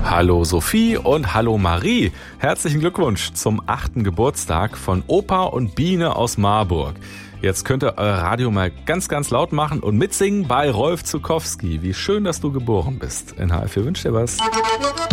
Hallo Sophie und hallo Marie. Herzlichen Glückwunsch zum 8. Geburtstag von Opa und Biene aus Marburg. Jetzt könnt ihr euer Radio mal ganz, ganz laut machen und mitsingen bei Rolf Zuckowski. Wie schön, dass du geboren bist. NHF wünscht dir was.